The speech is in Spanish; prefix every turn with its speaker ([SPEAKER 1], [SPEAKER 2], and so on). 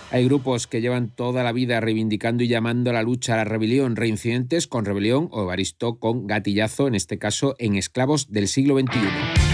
[SPEAKER 1] Hay grupos que llevan toda la vida reivindicando y llamando a la lucha a la rebelión, Reincidentes con Rebelión o Evaristo con Gatillazo, en este caso en Esclavos del siglo XXI.